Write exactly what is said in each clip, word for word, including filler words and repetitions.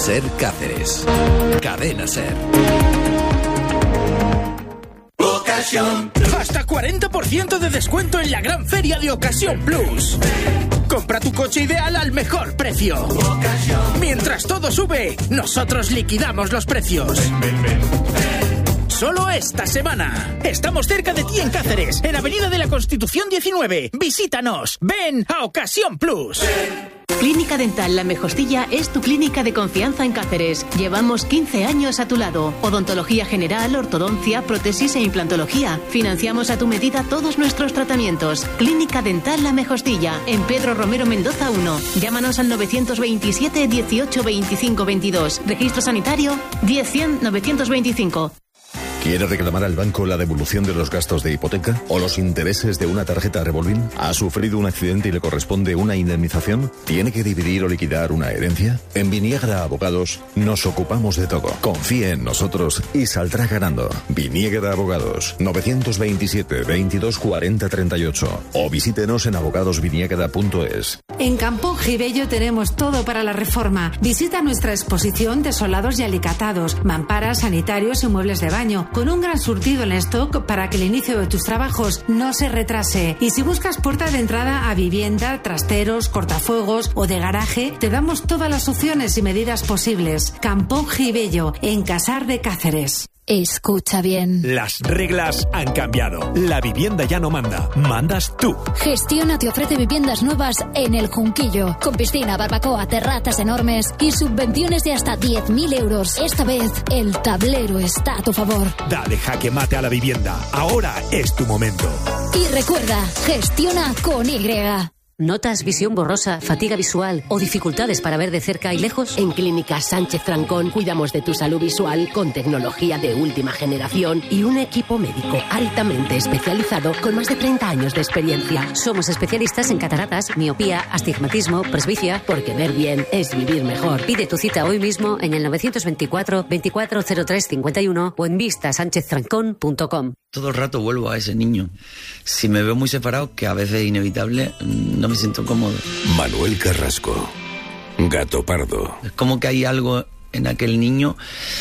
Ser Cáceres. Cadena Ser. Hasta cuarenta por ciento de descuento en la gran feria de Ocasión Plus. Compra tu coche ideal al mejor precio. Mientras todo sube, nosotros liquidamos los precios. Solo esta semana. Estamos cerca de ti en Cáceres, en Avenida de la Constitución diecinueve. Visítanos. Ven a Ocasión Plus. Clínica Dental La Mejostilla es tu clínica de confianza en Cáceres. Llevamos quince años a tu lado. Odontología general, ortodoncia, prótesis e implantología. Financiamos a tu medida todos nuestros tratamientos. Clínica Dental La Mejostilla, en Pedro Romero Mendoza uno. Llámanos al novecientos veintisiete, dieciocho, veinticinco, veintidós. Registro sanitario diez cien, novecientos veinticinco. ¿Quiere reclamar al banco la devolución de los gastos de hipoteca o los intereses de una tarjeta revolving? ¿Ha sufrido un accidente y le corresponde una indemnización? ¿Tiene que dividir o liquidar una herencia? En Viniegra Abogados nos ocupamos de todo. Confíe en nosotros y saldrá ganando. Viniegra Abogados, novecientos veintisiete, veintidós, cuarenta, treinta y ocho, o visítenos en abogados viniegra punto es. En Campón Gibello tenemos todo para la reforma. Visita nuestra exposición de solados y alicatados, mamparas, sanitarios y muebles de baño, con un gran surtido en stock para que el inicio de tus trabajos no se retrase. Y si buscas puerta de entrada a vivienda, trasteros, cortafuegos o de garaje, te damos todas las opciones y medidas posibles. Campón Gibello, en Casar de Cáceres. Escucha bien. Las reglas han cambiado. La vivienda ya no manda. Mandas tú. Gestiona te ofrece viviendas nuevas en El Junquillo. Con piscina, barbacoa, terrazas enormes y subvenciones de hasta diez mil euros. Esta vez, el tablero está a tu favor. Dale jaque mate a la vivienda. Ahora es tu momento. Y recuerda, gestiona con Y. ¿Notas visión borrosa, fatiga visual o dificultades para ver de cerca y lejos? En Clínica Sánchez Trancón cuidamos de tu salud visual con tecnología de última generación y un equipo médico altamente especializado con más de treinta años de experiencia. Somos especialistas en cataratas, miopía, astigmatismo, presbicia, porque ver bien es vivir mejor. Pide tu cita hoy mismo en el novecientos veinticuatro, veinticuatro cero tres cincuenta y uno o en vista sánchez trancón punto com. Todo el rato vuelvo a ese niño. Si me veo muy separado, que a veces es inevitable, no me siento cómodo. Manuel Carrasco, Gato Pardo. Es como que hay algo en aquel niño,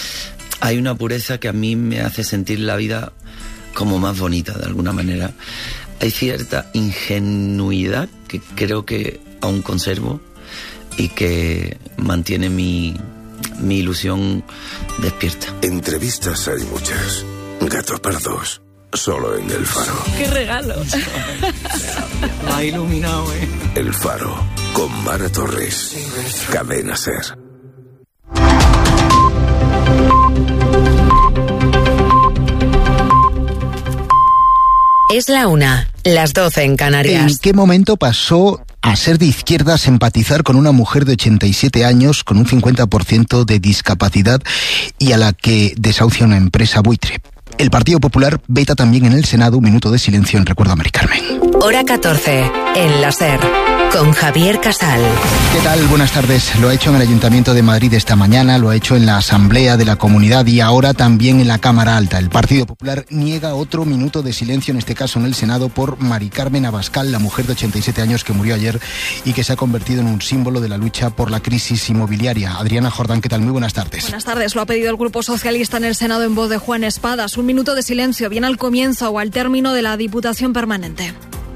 hay una pureza que a mí me hace sentir la vida como más bonita, de alguna manera. Hay cierta ingenuidad que creo que aún conservo y que mantiene mi, mi ilusión despierta. Entrevistas hay muchas. Gato Pardos, solo en El Faro. ¡Qué regalo! Me ha iluminado, eh. El Faro, con Mara Torres. Cadena Ser. Es la una, las doce en Canarias. ¿En qué momento pasó a ser de izquierdas empatizar con una mujer de ochenta y siete años con un cincuenta por ciento de discapacidad y a la que desahucia una empresa buitre? El Partido Popular veta también en el Senado un minuto de silencio en recuerdo a Mari Carmen. Hora catorce, en la Ser, con Javier Casal. ¿Qué tal? Buenas tardes. Lo ha hecho en el Ayuntamiento de Madrid esta mañana, lo ha hecho en la Asamblea de la Comunidad y ahora también en la Cámara Alta. El Partido Popular niega otro minuto de silencio, en este caso en el Senado, por Mari Carmen Abascal, la mujer de ochenta y siete años que murió ayer y que se ha convertido en un símbolo de la lucha por la crisis inmobiliaria. Adriana Jordán, ¿qué tal? Muy buenas tardes. Buenas tardes. Lo ha pedido el Grupo Socialista en el Senado en voz de Juan Espadas. Un minuto de silencio, bien al comienzo o al término de la Diputación Permanente.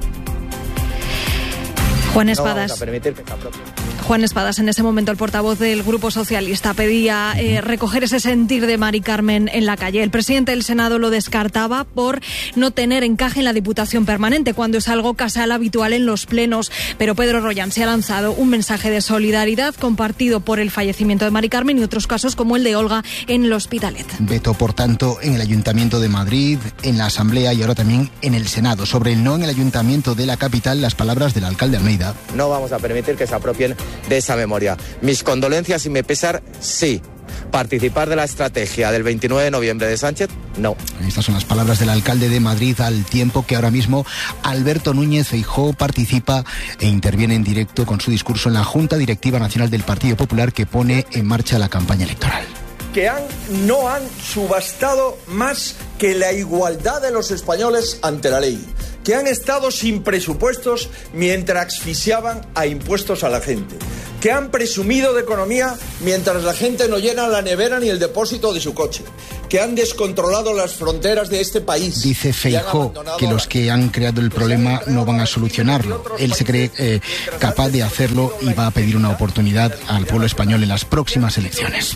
Juan Espadas. No vamos a permitir que se apropien. Juan Espadas, en ese momento el portavoz del Grupo Socialista pedía eh, recoger ese sentir de Mari Carmen en la calle. El presidente del Senado lo descartaba por no tener encaje en la Diputación Permanente, cuando es algo casual habitual en los plenos. Pero Pedro Rollán se ha lanzado un mensaje de solidaridad compartido por el fallecimiento de Mari Carmen y otros casos como el de Olga en el Hospitalet. Veto, por tanto, en el Ayuntamiento de Madrid, en la Asamblea y ahora también en el Senado. Sobre el no en el Ayuntamiento de la capital, las palabras del alcalde Almeida. No vamos a permitir que se apropien de esa memoria. Mis condolencias y mi pesar, sí. Participar de la estrategia del veintinueve de noviembre de Sánchez, no. Estas son las palabras del alcalde de Madrid, al tiempo que ahora mismo Alberto Núñez Feijóo participa e interviene en directo con su discurso en la Junta Directiva Nacional del Partido Popular, que pone en marcha la campaña electoral. Que han, no han subastado más que la igualdad de los españoles ante la ley, que han estado sin presupuestos mientras asfixiaban a impuestos a la gente, que han presumido de economía mientras la gente no llena la nevera ni el depósito de su coche, que han descontrolado las fronteras de este país. Dice Feijóo que los que han creado el problema no van a solucionarlo. Él se cree eh, capaz de hacerlo y va a pedir una oportunidad al pueblo español en las próximas elecciones.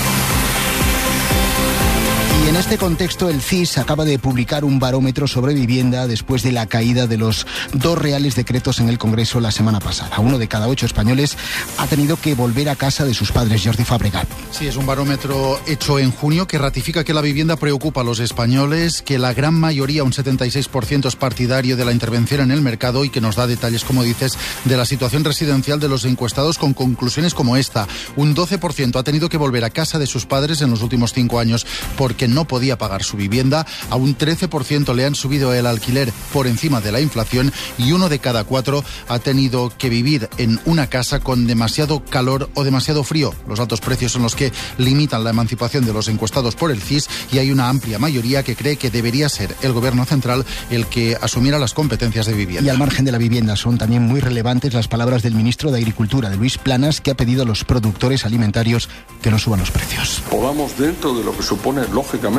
Y en este contexto, el C I S acaba de publicar un barómetro sobre vivienda después de la caída de los dos reales decretos en el Congreso la semana pasada. Uno de cada ocho españoles ha tenido que volver a casa de sus padres. Jordi Fabregat. Sí, es un barómetro hecho en junio que ratifica que la vivienda preocupa a los españoles, que la gran mayoría, un setenta y seis por ciento, es partidario de la intervención en el mercado y que nos da detalles, como dices, de la situación residencial de los encuestados con conclusiones como esta. Un doce por ciento ha tenido que volver a casa de sus padres en los últimos cinco años porque no no podía pagar su vivienda, a un trece por ciento le han subido el alquiler por encima de la inflación y uno de cada cuatro ha tenido que vivir en una casa con demasiado calor o demasiado frío. Los altos precios son los que limitan la emancipación de los encuestados por el C I S y hay una amplia mayoría que cree que debería ser el Gobierno central el que asumiera las competencias de vivienda. Y al margen de la vivienda son también muy relevantes las palabras del ministro de Agricultura, de Luis Planas, que ha pedido a los productores alimentarios que no suban los precios. Podamos, dentro de lo que supone lógicamente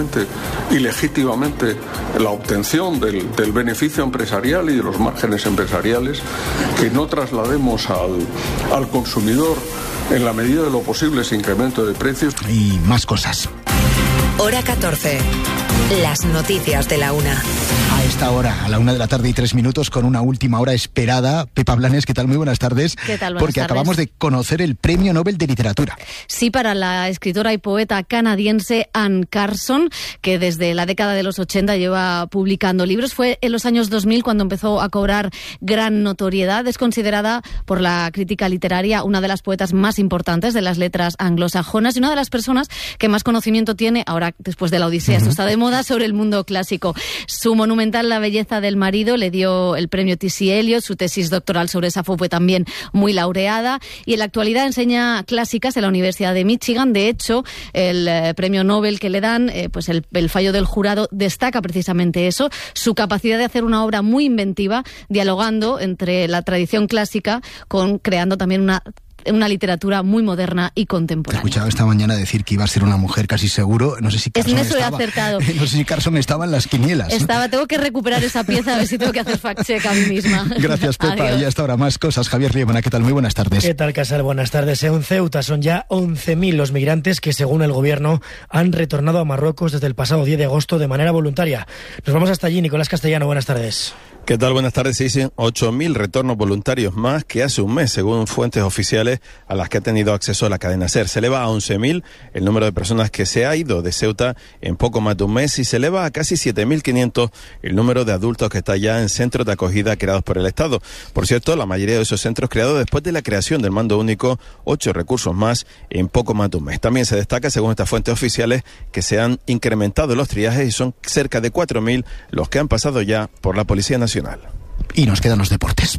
y legítimamente la obtención del, del beneficio empresarial y de los márgenes empresariales, que no traslademos al, al consumidor en la medida de lo posible ese incremento de precios. Y más cosas. Hora catorce. Las noticias de la una. A esta hora, a la una de la tarde y tres minutos, con una última hora esperada. Pepa Blanes, ¿qué tal? Muy buenas tardes. ¿Qué tal? Buenas Porque tardes. Acabamos de conocer el Premio Nobel de Literatura. Sí, para la escritora y poeta canadiense Anne Carson, que desde la década de los ochenta lleva publicando libros. Fue en los años dos mil cuando empezó a cobrar gran notoriedad. Es considerada por la crítica literaria una de las poetas más importantes de las letras anglosajonas y una de las personas que más conocimiento tiene, ahora después de la Odisea, uh-huh. esto está de moda, sobre el mundo clásico. Su monumental La belleza del marido le dio el premio T S Eliot, su tesis doctoral sobre Safo fue también muy laureada y en la actualidad enseña clásicas en la Universidad de Michigan. De hecho, el eh, premio Nobel que le dan, eh, pues el, el fallo del jurado destaca precisamente eso, su capacidad de hacer una obra muy inventiva, dialogando entre la tradición clásica con creando también una una literatura muy moderna y contemporánea. Te he escuchado esta mañana decir que iba a ser una mujer casi seguro. No sé si Carson en eso estaba, he acertado. No sé si Carson estaba en las quinielas. Estaba, tengo que recuperar esa pieza, a ver si tengo que hacer fact-check a mí misma. Gracias, Pepa. Adiós. Y hasta ahora más cosas. Javier Riebona, ¿qué tal? Muy buenas tardes. ¿Qué tal, Casal? Buenas tardes. En Ceuta son ya once mil los migrantes que, según el gobierno, han retornado a Marruecos desde el pasado diez de agosto de manera voluntaria. Nos vamos hasta allí. Nicolás Castellano, buenas tardes. ¿Qué tal? Buenas tardes. Se dicen ocho mil retornos voluntarios más que hace un mes, según fuentes oficiales a las que ha tenido acceso a la cadena SER. Se eleva a once mil el número de personas que se ha ido de Ceuta en poco más de un mes y se eleva a casi siete mil quinientos el número de adultos que está ya en centros de acogida creados por el Estado. Por cierto, la mayoría de esos centros creados después de la creación del mando único, ocho recursos más en poco más de un mes. También se destaca, según estas fuentes oficiales, que se han incrementado los triajes y son cerca de cuatro mil los que han pasado ya por la Policía Nacional. Y nos quedan los deportes.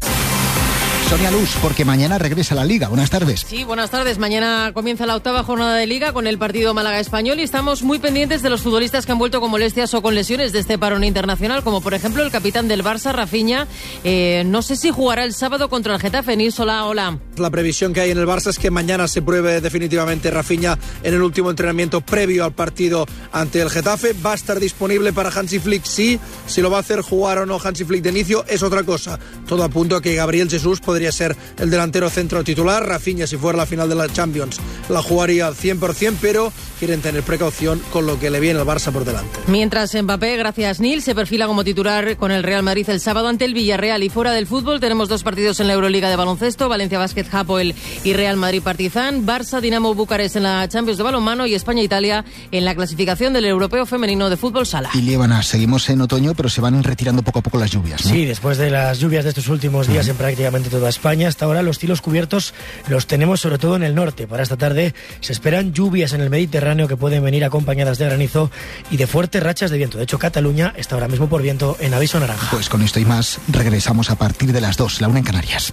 Sonia Luz, porque mañana regresa a la Liga. Buenas tardes. Sí, buenas tardes. Mañana comienza la octava jornada de Liga con el partido Málaga-Español y estamos muy pendientes de los futbolistas que han vuelto con molestias o con lesiones de este parón internacional, como por ejemplo el capitán del Barça, Rafinha. Eh, no sé si jugará el sábado contra el Getafe. Nils, hola, hola. La previsión que hay en el Barça es que mañana se pruebe definitivamente Rafinha en el último entrenamiento previo al partido ante el Getafe. Va a estar disponible para Hansi Flick, sí. Si lo va a hacer jugar o no Hansi Flick de inicio es otra cosa. Todo apunta a que Gabriel Jesús podría ser el delantero centro titular. Rafinha, si fuera la final de la Champions, la jugaría al cien por ciento, pero quieren tener precaución con lo que le viene al Barça por delante. Mientras Mbappé, gracias Nil, se perfila como titular con el Real Madrid el sábado ante el Villarreal. Y fuera del fútbol tenemos dos partidos en la Euroliga de baloncesto: Valencia Basket Hapoel y Real Madrid Partizan, Barça Dinamo Bucarest en la Champions de balonmano y España Italia en la clasificación del Europeo Femenino de Fútbol Sala. Y Líbana, seguimos en otoño, pero se van retirando poco a poco las lluvias, ¿no? Sí, después de las lluvias de estos últimos días en prácticamente toda España, hasta ahora los cielos cubiertos los tenemos sobre todo en el norte. Para esta tarde se esperan lluvias en el Mediterráneo que pueden venir acompañadas de granizo y de fuertes rachas de viento. De hecho, Cataluña está ahora mismo por viento en aviso naranja. Pues con esto y más regresamos a partir de las dos, la una en Canarias.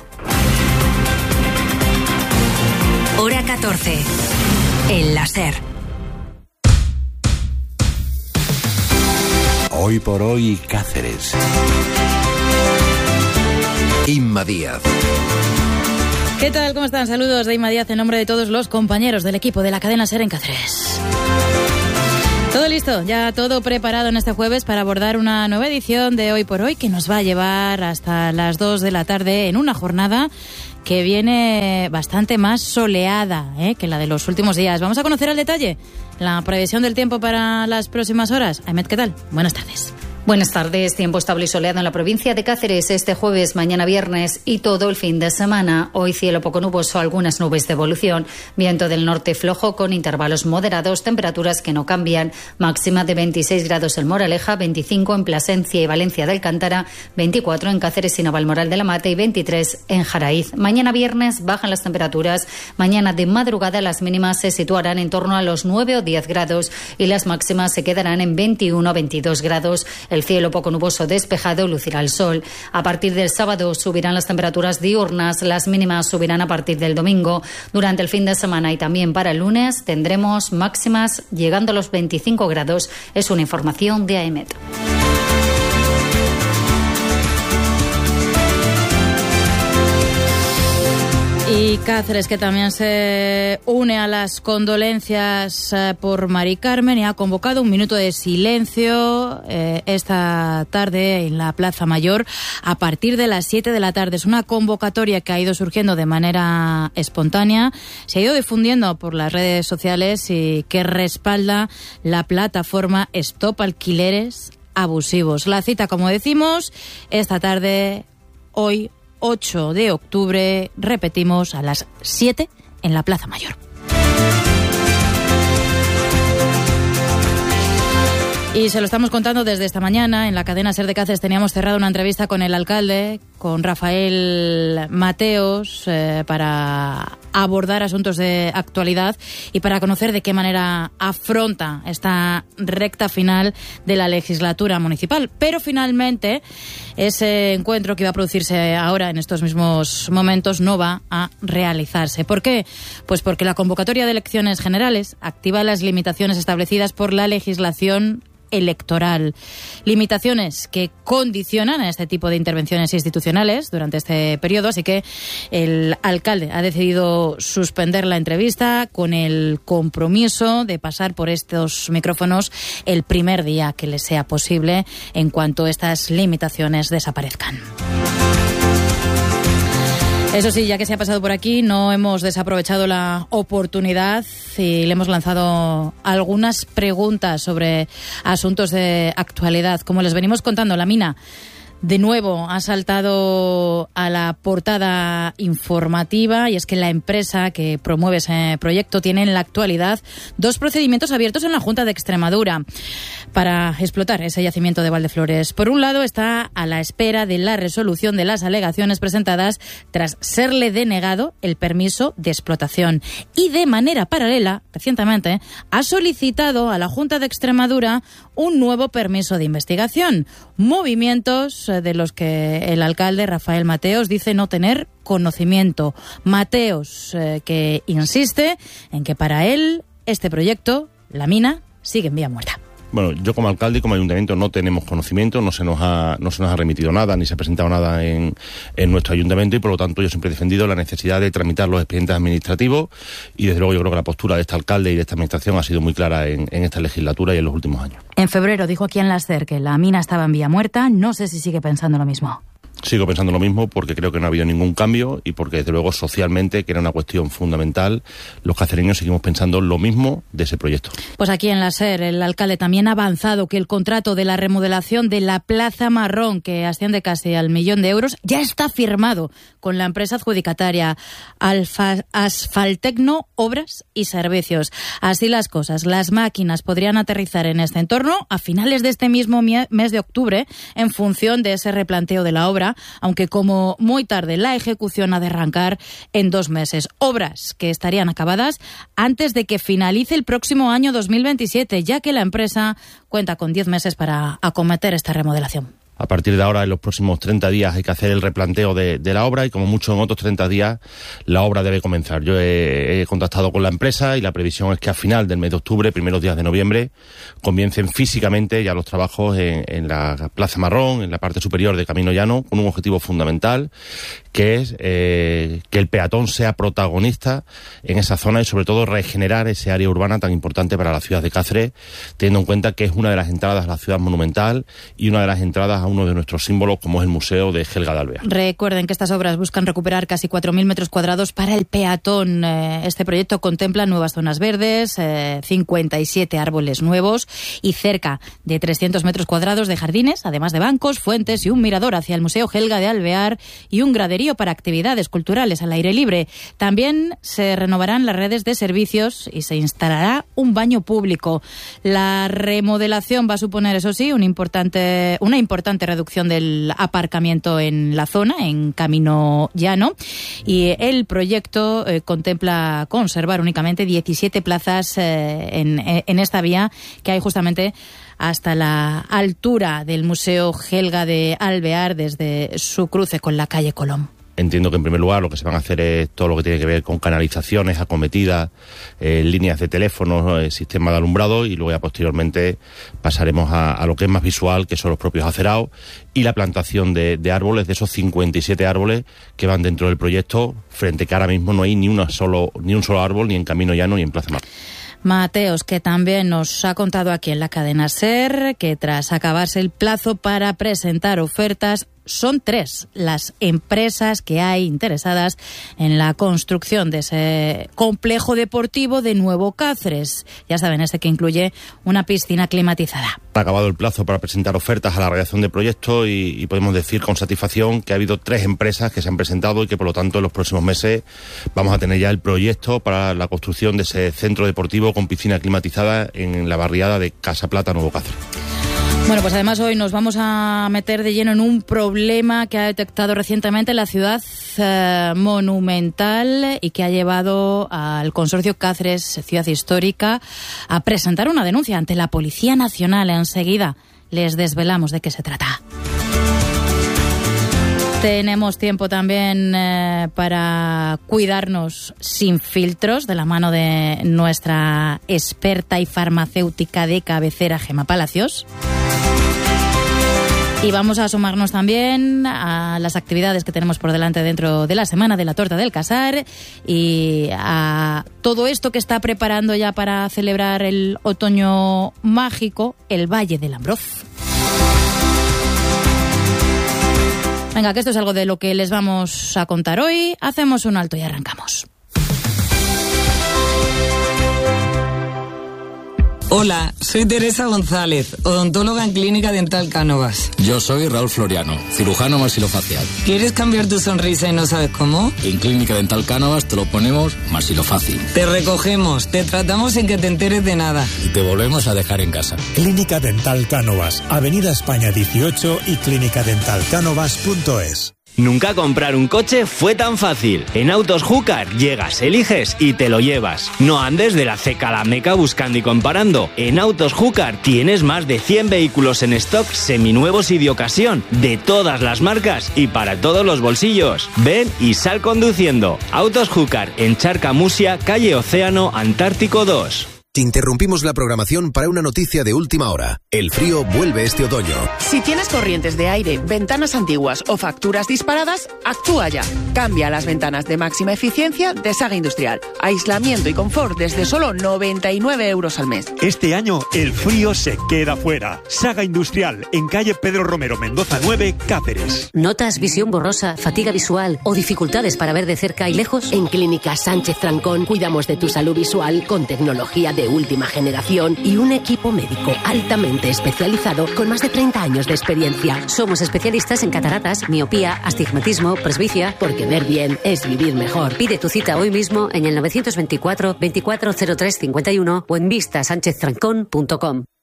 Hora catorce. En la SER. Hoy por hoy, Cáceres. Inma Díaz. ¿Qué tal? ¿Cómo están? Saludos de Inma Díaz en nombre de todos los compañeros del equipo de la cadena SER en Cáceres. Todo listo, ya todo preparado en este jueves para abordar una nueva edición de Hoy por Hoy que nos va a llevar hasta las dos de la tarde en una jornada que viene bastante más soleada ¿eh? que la de los últimos días. Vamos a conocer al detalle la previsión del tiempo para las próximas horas. Ahmed, ¿qué tal? Buenas tardes. Buenas tardes. Tiempo estable y soleado en la provincia de Cáceres este jueves, mañana viernes y todo el fin de semana. Hoy cielo poco nuboso, algunas nubes de evolución, viento del norte flojo con intervalos moderados, temperaturas que no cambian, máxima de veintiséis grados en Moraleja, veinticinco en Plasencia y Valencia de Alcántara, veinticuatro en Cáceres y Navalmoral de la Mata y veintitrés en Jaraiz. Mañana viernes bajan las temperaturas, mañana de madrugada las mínimas se situarán en torno a los nueve o diez grados y las máximas se quedarán en veintiuno o veintidós grados. El cielo poco nuboso despejado, lucirá el sol. A partir del sábado subirán las temperaturas diurnas, las mínimas subirán a partir del domingo. Durante el fin de semana y también para el lunes tendremos máximas llegando a los veinticinco grados. Es una información de A E M E T. Y Cáceres, que también se une a las condolencias eh, por Mari Carmen y ha convocado un minuto de silencio eh, esta tarde en la Plaza Mayor a partir de las siete de la tarde. Es una convocatoria que ha ido surgiendo de manera espontánea, se ha ido difundiendo por las redes sociales y que respalda la plataforma Stop Alquileres Abusivos. La cita, como decimos, esta tarde, hoy, ocho de octubre, repetimos, a las siete en la Plaza Mayor. Y se lo estamos contando desde esta mañana. En la cadena SER de Cáceres teníamos cerrado una entrevista con el alcalde, con Rafael Mateos, eh, para abordar asuntos de actualidad y para conocer de qué manera afronta esta recta final de la legislatura municipal. Pero finalmente ese encuentro que iba a producirse ahora en estos mismos momentos no va a realizarse. ¿Por qué? Pues porque la convocatoria de elecciones generales activa las limitaciones establecidas por la legislación electoral. Limitaciones que condicionan a este tipo de intervenciones institucionales durante este periodo, así que el alcalde ha decidido suspender la entrevista con el compromiso de pasar por estos micrófonos el primer día que le sea posible en cuanto estas limitaciones desaparezcan. Eso sí, ya que se ha pasado por aquí, no hemos desaprovechado la oportunidad y le hemos lanzado algunas preguntas sobre asuntos de actualidad. Como les venimos contando, la mina de nuevo ha saltado a la portada informativa y es que la empresa que promueve ese proyecto tiene en la actualidad dos procedimientos abiertos en la Junta de Extremadura para explotar ese yacimiento de Valdeflores. Por un lado, está a la espera de la resolución de las alegaciones presentadas tras serle denegado el permiso de explotación. Y de manera paralela, recientemente, ha solicitado a la Junta de Extremadura un nuevo permiso de investigación. Movimientos de los que el alcalde Rafael Mateos dice no tener conocimiento. Mateos, eh, que insiste en que para él este proyecto, la mina, sigue en vía muerta. Bueno, yo como alcalde y como ayuntamiento no tenemos conocimiento, no se nos ha, no se nos ha remitido nada, ni se ha presentado nada en, en nuestro ayuntamiento y por lo tanto yo siempre he defendido la necesidad de tramitar los expedientes administrativos y desde luego yo creo que la postura de este alcalde y de esta administración ha sido muy clara en, en esta legislatura y en los últimos años. En febrero dijo aquí en la SER que la mina estaba en vía muerta, no sé si sigue pensando lo mismo. Sigo pensando lo mismo porque creo que no ha habido ningún cambio y porque desde luego socialmente, que era una cuestión fundamental, los cacereños seguimos pensando lo mismo de ese proyecto. Pues aquí en la SER el alcalde también ha avanzado que el contrato de la remodelación de la Plaza Marrón, que asciende casi al millón de euros, ya está firmado con la empresa adjudicataria Alfa, Asfaltecno Obras y Servicios. Así las cosas, las máquinas podrían aterrizar en este entorno a finales de este mismo mes de octubre en función de ese replanteo de la obra, aunque como muy tarde la ejecución ha de arrancar en dos meses. Obras que estarían acabadas antes de que finalice el próximo año dos mil veintisiete, ya que la empresa cuenta con diez meses para acometer esta remodelación. A partir de ahora, en los próximos treinta días, hay que hacer el replanteo de, de la obra y como mucho en otros treinta días la obra debe comenzar. Yo he, he contactado con la empresa y la previsión es que a final del mes de octubre, primeros días de noviembre, comiencen físicamente ya los trabajos en, en la Plaza Marrón, en la parte superior de Camino Llano, con un objetivo fundamental, que es eh, que el peatón sea protagonista en esa zona y sobre todo regenerar ese área urbana tan importante para la ciudad de Cáceres, teniendo en cuenta que es una de las entradas a la ciudad monumental y una de las entradas a uno de nuestros símbolos como es el Museo de Helga de Alvear. Recuerden que estas obras buscan recuperar casi cuatro mil metros cuadrados para el peatón. Este proyecto contempla nuevas zonas verdes, cincuenta y siete árboles nuevos y cerca de trescientos metros cuadrados de jardines, además de bancos, fuentes y un mirador hacia el Museo Helga de Alvear y un graderío para actividades culturales al aire libre. También se renovarán las redes de servicios y se instalará un baño público. La remodelación va a suponer, eso sí, un importante, una importante reducción del aparcamiento en la zona, en Camino Llano, y el proyecto eh, contempla conservar únicamente diecisiete plazas eh, en, en esta vía que hay justamente hasta la altura del Museo Helga de Alvear, desde su cruce con la calle Colón. Entiendo que en primer lugar lo que se van a hacer es todo lo que tiene que ver con canalizaciones, acometidas, eh, líneas de teléfono, eh, sistema de alumbrado y luego ya posteriormente pasaremos a, a lo que es más visual, que son los propios acerados y la plantación de, de árboles, de esos cincuenta y siete árboles que van dentro del proyecto, frente que ahora mismo no hay ni, una solo, ni un solo árbol ni en Camino Llano ni en Plaza Mar. Mateos, que también nos ha contado aquí en la cadena SER que tras acabarse el plazo para presentar ofertas, son tres las empresas que hay interesadas en la construcción de ese complejo deportivo de Nuevo Cáceres. Ya saben, ese que incluye una piscina climatizada. Ha acabado el plazo para presentar ofertas a la realización de proyectos y, y podemos decir con satisfacción que ha habido tres empresas que se han presentado y que por lo tanto en los próximos meses vamos a tener ya el proyecto para la construcción de ese centro deportivo con piscina climatizada en la barriada de Casa Plata, Nuevo Cáceres. Bueno, pues además hoy nos vamos a meter de lleno en un problema que ha detectado recientemente la ciudad eh, monumental y que ha llevado al Consorcio Cáceres Ciudad Histórica a presentar una denuncia ante la Policía Nacional. Enseguida les desvelamos de qué se trata. Tenemos tiempo también eh, para cuidarnos sin filtros, de la mano de nuestra experta y farmacéutica de cabecera, Gemma Palacios. Y vamos a asomarnos también a las actividades que tenemos por delante dentro de la Semana de la Torta del Casar y a todo esto que está preparando ya para celebrar el otoño mágico, el Valle del Ambroz. Venga, que esto es algo de lo que les vamos a contar hoy. Hacemos un alto y arrancamos. Hola, soy Teresa González, odontóloga en Clínica Dental Cánovas. Yo soy Raúl Floriano, cirujano maxilofacial. ¿Quieres cambiar tu sonrisa y no sabes cómo? En Clínica Dental Cánovas te lo ponemos maxilofácil. Te recogemos, te tratamos sin que te enteres de nada. Y te volvemos a dejar en casa. Clínica Dental Cánovas, Avenida España dieciocho y clínica dental cánovas punto es. Nunca comprar un coche fue tan fácil. En Autos Júcar llegas, eliges y te lo llevas. No andes de la ceca a la meca buscando y comparando. En Autos Júcar tienes más de cien vehículos en stock seminuevos y de ocasión, de todas las marcas y para todos los bolsillos. Ven y sal conduciendo. Autos Júcar en Charca Musia, calle Océano, Antártico dos. Interrumpimos la programación para una noticia de última hora. El frío vuelve este otoño. Si tienes corrientes de aire, ventanas antiguas o facturas disparadas, actúa ya. Cambia las ventanas de máxima eficiencia de Saga Industrial. Aislamiento y confort desde solo noventa y nueve euros al mes. Este año el frío se queda fuera. Saga Industrial, en calle Pedro Romero Mendoza nueve, Cáceres. ¿Notas visión borrosa, fatiga visual o dificultades para ver de cerca y lejos? En Clínica Sánchez Trancón cuidamos de tu salud visual con tecnología de última generación y un equipo médico altamente especializado con más de treinta años de experiencia. Somos especialistas en cataratas, miopía, astigmatismo, presbicia, porque ver bien es vivir mejor. Pide tu cita hoy mismo en el novecientos veinticuatro, veinticuatro cero tres cincuenta y uno o en vista sánchez trancón punto com.